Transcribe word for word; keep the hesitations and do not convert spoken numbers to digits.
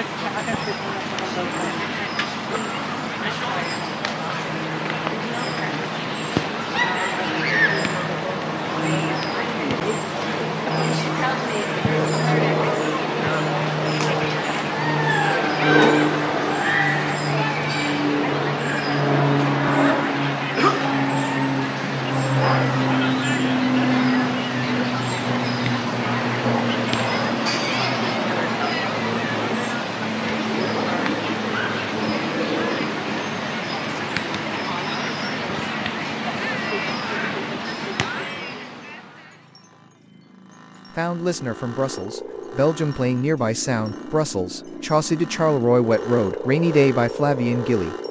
Found listener from Brussels, Belgium playing nearby sound, Brussels, Chaussee de Charleroi Wet Road, Rainy Day by Flavien Gilly.